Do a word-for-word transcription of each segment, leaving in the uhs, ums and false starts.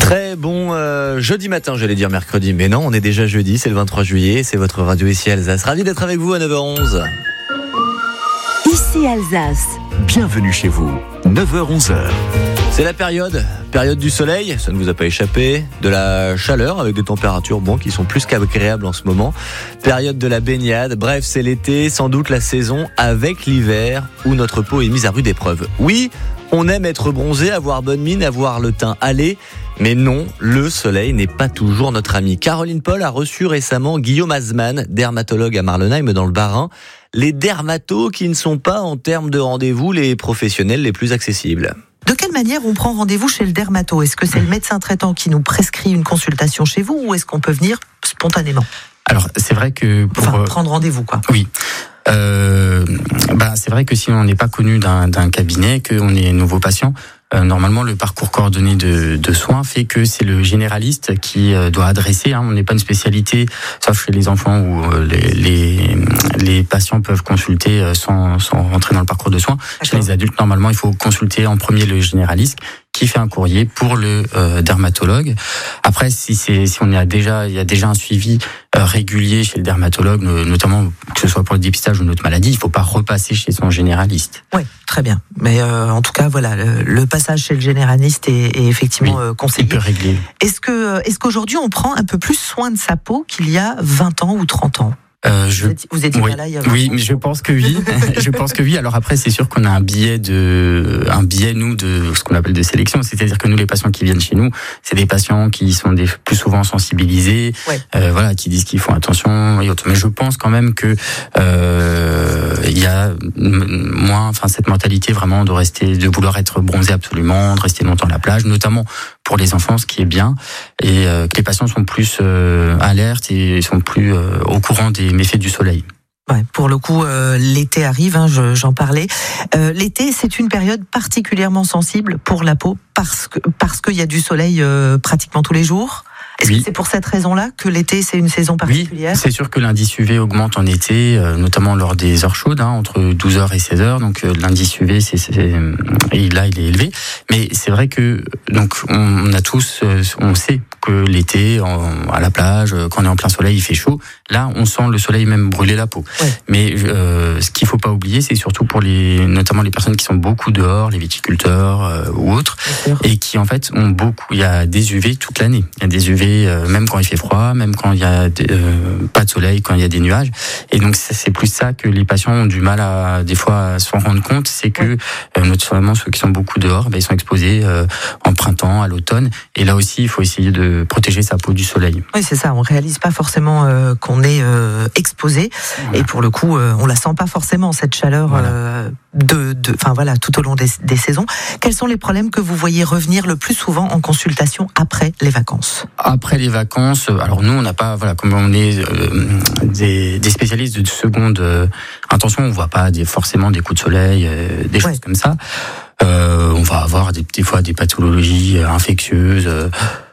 Très bon euh, jeudi matin, j'allais dire mercredi, mais non, on est déjà jeudi, c'est le vingt-trois juillet, c'est votre radio ici Alsace. Ravi d'être avec vous à neuf heures onze. Ici Alsace. Bienvenue chez vous, neuf heures onze. C'est la période, période du soleil, ça ne vous a pas échappé, de la chaleur avec des températures bon, qui sont plus qu'agréables en ce moment, période de la baignade, bref c'est l'été, sans doute la saison avec l'hiver où notre peau est mise à rude épreuve. Oui, on aime être bronzé, avoir bonne mine, avoir le teint allé, mais non, le soleil n'est pas toujours notre ami. Caroline Paul a reçu récemment Guillaume Azman, dermatologue à Marlenheim dans le Bas-Rhin, les dermatos qui ne sont pas en termes de rendez-vous les professionnels les plus accessibles. De quelle manière on prend rendez-vous chez le dermato ? Est-ce que c'est le médecin traitant qui nous prescrit une consultation chez vous ou est-ce qu'on peut venir spontanément ? Alors, c'est vrai que pour enfin, prendre rendez-vous, quoi. Oui. Euh, bah, c'est vrai que si on n'est pas connu d'un, d'un cabinet, qu'on est nouveau patient, euh, normalement le parcours coordonné de, de soins fait que c'est le généraliste qui euh, doit adresser. Hein, on n'est pas une spécialité, sauf chez les enfants où euh, les, les, les patients peuvent consulter euh, sans, sans rentrer dans le parcours de soins. D'accord. Chez les adultes, normalement, il faut consulter en premier le généraliste qui fait un courrier pour le euh, dermatologue. Après, si c'est si on a déjà il y a déjà un suivi euh, régulier chez le dermatologue, notamment que ce soit pour le dépistage ou une autre maladie, il faut pas repasser chez son généraliste. Oui, très bien. Mais euh, en tout cas, voilà, le, le passage chez le généraliste est, est effectivement oui, euh, conseillé. Il peut régler. Est-ce que est-ce qu'aujourd'hui on prend un peu plus soin de sa peau qu'il y a vingt ans ou trente ans ? Euh, je, vous étiez, vous étiez oui, pas là il y a oui, mais je pense que oui. je pense que oui. Alors après, c'est sûr qu'on a un biais de, un biais nous de ce qu'on appelle de sélection, c'est-à-dire que nous, les patients qui viennent chez nous, c'est des patients qui sont des plus souvent sensibilisés, ouais. euh, voilà, qui disent qu'ils font attention et autres. Mais je pense quand même que euh, il y a moins, enfin cette mentalité vraiment de rester, de vouloir être bronzé absolument, de rester longtemps à la plage, notamment pour les enfants, ce qui est bien, et euh, que les patients sont plus euh, alertes et sont plus euh, au courant des méfaits du soleil. Ouais, pour le coup, euh, l'été arrive, hein, je, j'en parlais. Euh, l'été, c'est une période particulièrement sensible pour la peau parce que parce qu'il y a du soleil euh, pratiquement tous les jours. Est-ce oui. que c'est pour cette raison-là que l'été, c'est une saison particulière ? Oui, c'est sûr que l'indice U V augmente en été, euh, notamment lors des heures chaudes, hein, entre douze heures et seize heures. Donc euh, l'indice U V, c'est, c'est, et là, il est élevé. Mais c'est vrai que donc on a tous, euh, on sait que l'été, en, à la plage, quand on est en plein soleil, il fait chaud. Là, on sent le soleil même brûler la peau. Ouais. Mais euh, ce qu'il faut pas oublier, c'est surtout pour les, notamment les personnes qui sont beaucoup dehors, les viticulteurs euh, ou autres, et qui en fait ont beaucoup. Il y a des U V toute l'année. Il y a des U V même quand il fait froid, même quand il y a euh, pas de soleil, quand il y a des nuages. Et donc c'est plus ça que les patients ont du mal à des fois à s'en rendre compte, c'est que euh, notamment ceux qui sont beaucoup dehors, ben, ils sont exposés euh, en printemps, à l'automne. Et là aussi, il faut essayer de protéger sa peau du soleil. Oui, c'est ça. On réalise pas forcément euh, qu'on est euh, exposé, voilà. Et pour le coup, euh, on la sent pas forcément cette chaleur voilà. euh, de, de, enfin voilà, tout au long des, des saisons. Quels sont les problèmes que vous voyez revenir le plus souvent en consultation après les vacances ? Après les vacances, alors nous on n'a pas, voilà, comme on est euh, des, des spécialistes de seconde euh, intention, on voit pas des, forcément des coups de soleil, euh, des choses ouais. comme ça. Euh, on va avoir des, des fois des pathologies euh, infectieuses, euh,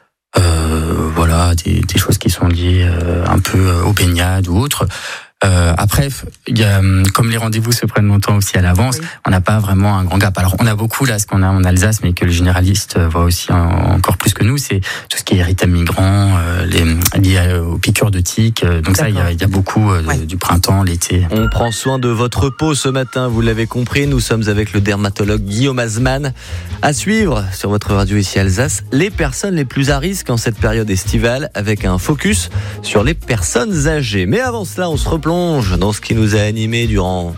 euh, voilà, des, des choses qui sont liées euh, un peu euh, aux baignades ou autres. Euh, après, il y a, comme les rendez-vous se prennent longtemps aussi à l'avance, oui. on n'a pas vraiment un grand gap. Alors, on a beaucoup là, ce qu'on a en Alsace, mais que le généraliste voit aussi en, encore plus que nous, c'est tout ce qui est érythème migrant, euh, les, lié aux piqûres de tiques. Donc D'accord. ça, il y a, il y a beaucoup euh, ouais. du printemps, l'été. On prend soin de votre peau ce matin, vous l'avez compris. Nous sommes avec le dermatologue Guillaume Azman. À suivre sur votre radio ici Alsace, les personnes les plus à risque en cette période estivale, avec un focus sur les personnes âgées. Mais avant cela, on se replonge dans ce qui nous a animés durant